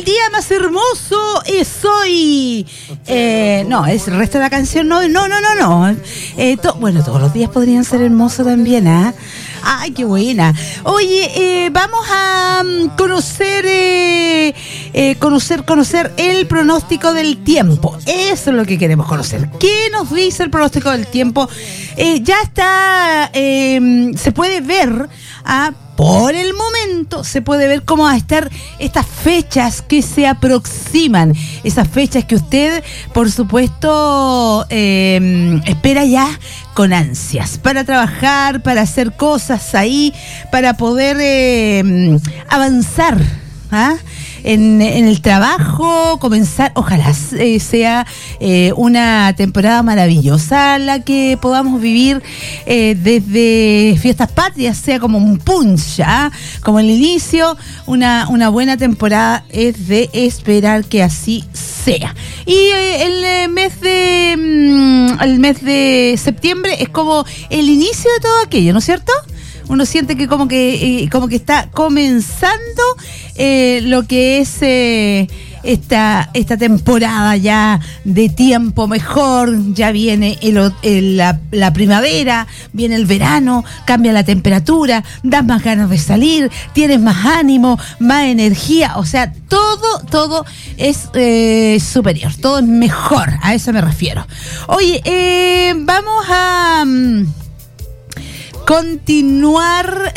día más hermoso es hoy. No, es el resto de la canción, no. Bueno, todos los días podrían ser hermosos también, ¿ah? Ay, qué buena. Oye, vamos a conocer el pronóstico del tiempo. Eso es lo que queremos conocer. ¿Qué nos dice el pronóstico del tiempo? Ya está, se puede ver, por el momento se puede ver cómo van a estar estas fechas que se aproximan, esas fechas que usted, por supuesto, espera ya con ansias para trabajar, para hacer cosas ahí, para poder avanzar en el trabajo, comenzar. Ojalá sea una temporada maravillosa la que podamos vivir desde Fiestas Patrias, sea como un punch, como el inicio, una buena temporada es de esperar que así sea. Y el mes de septiembre es como el inicio de todo aquello, ¿no es cierto? Uno siente que como que está comenzando lo que es esta temporada ya de tiempo mejor. Ya viene la primavera, viene el verano, cambia la temperatura, das más ganas de salir, tienes más ánimo, más energía. O sea, todo es superior, todo es mejor, a eso me refiero. Oye, vamos a continuar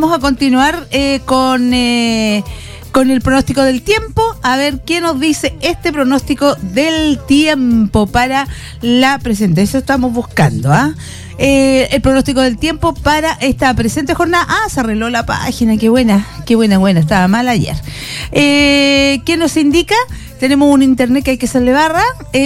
con el pronóstico del tiempo, a ver qué nos dice este pronóstico del tiempo para la presente. Eso estamos buscando, el pronóstico del tiempo para esta presente jornada. Se arregló la página, qué buena, estaba mal ayer. ¿Qué nos indica? Tenemos un internet que hay que hacerle barra.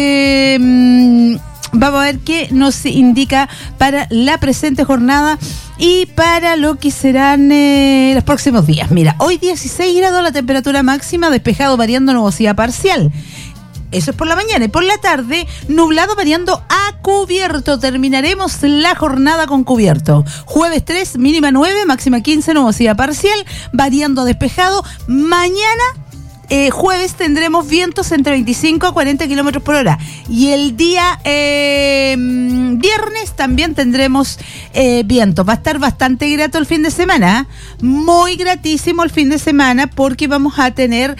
Vamos a ver qué nos indica para la presente jornada y para lo que serán los próximos días. Mira, hoy 16 grados la temperatura máxima, despejado variando nubosidad parcial. Eso es por la mañana. Y por la tarde, nublado variando a cubierto. Terminaremos la jornada con cubierto. Jueves 3, mínima 9, máxima 15, nubosidad parcial, variando a despejado. Mañana jueves tendremos vientos entre 25 a 40 kilómetros por hora. Y el día viernes también tendremos viento. Va a estar bastante grato el fin de semana. Muy gratísimo el fin de semana porque vamos a tener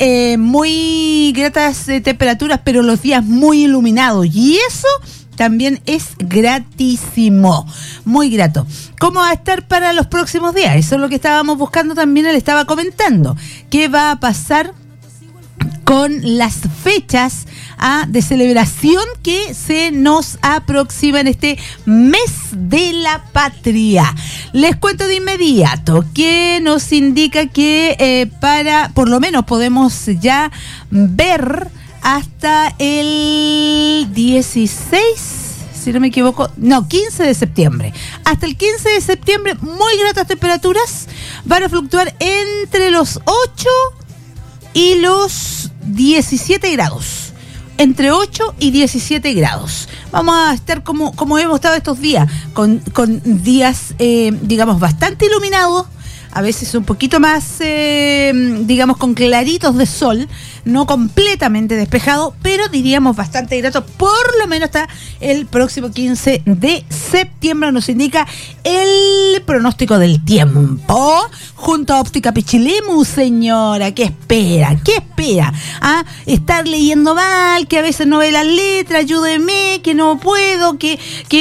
muy gratas temperaturas, pero los días muy iluminados. Y eso también es gratísimo, muy grato. ¿Cómo va a estar para los próximos días? Eso es lo que estábamos buscando también, él estaba comentando. ¿Qué va a pasar con las fechas de celebración que se nos aproxima en este mes de la patria? Les cuento de inmediato que nos indica que por lo menos podemos ya ver hasta el 16, si no me equivoco, 15 de septiembre. Hasta el 15 de septiembre, muy gratas temperaturas, van a fluctuar entre los 8 y los 17 grados. Entre 8 y 17 grados. Vamos a estar como hemos estado estos días, con días, digamos, bastante iluminados, a veces un poquito más, digamos, con claritos de sol, no completamente despejado, pero diríamos bastante grato, por lo menos hasta el próximo 15 de septiembre, nos indica el pronóstico del tiempo, junto a Óptica Pichilemu, señora. ¿Qué espera? Estar leyendo mal, que a veces no ve las letras, ayúdeme, que no puedo, que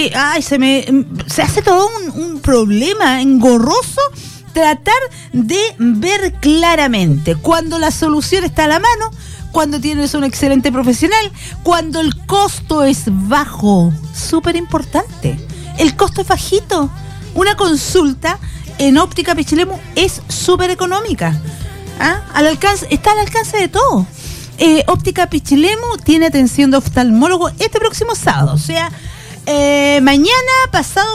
se hace todo un problema engorroso. Tratar de ver claramente cuando la solución está a la mano, cuando tienes un excelente profesional, cuando el costo es bajo. Súper importante. El costo es bajito. Una consulta en Óptica Pichilemu es súper económica. Está al alcance de todo. Óptica Pichilemu tiene atención de oftalmólogo este próximo sábado. O sea, mañana, pasado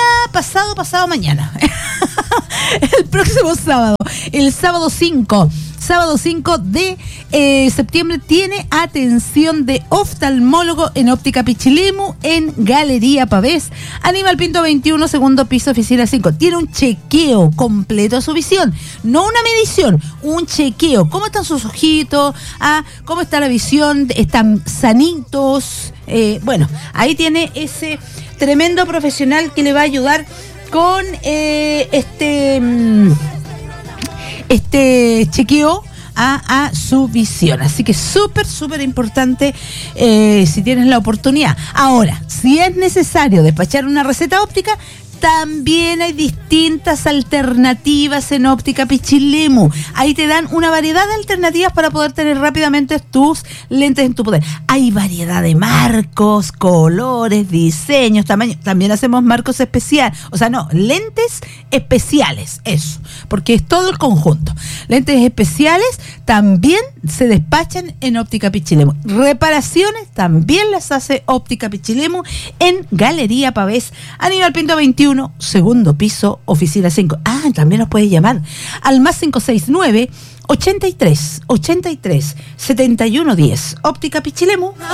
mañana. El próximo sábado, el sábado 5 de septiembre tiene atención de oftalmólogo en Óptica Pichilemu en Galería Pavés, Aníbal Pinto 21, segundo piso, oficina 5. Tiene un chequeo completo a su visión, no una medición, un chequeo. ¿Cómo están sus ojitos? ¿Cómo está la visión? ¿Están sanitos? Bueno, ahí tiene ese tremendo profesional que le va a ayudar con este chequeo a su visión. Así que súper importante si tienes la oportunidad. Ahora, si es necesario despachar una receta óptica, también hay distintas alternativas en Óptica Pichilemu. Ahí te dan una variedad de alternativas para poder tener rápidamente tus lentes en tu poder. Hay variedad de marcos, colores, diseños, tamaños. También hacemos marcos especiales. Lentes especiales, eso. Porque es todo el conjunto. Lentes especiales también se despachan en Óptica Pichilemu. Reparaciones también las hace Óptica Pichilemu en Galería Pavés, Aníbal Pinto 21, segundo piso, oficina 5. También nos puedes llamar al más 569 83 71 10. Óptica Pichilemu.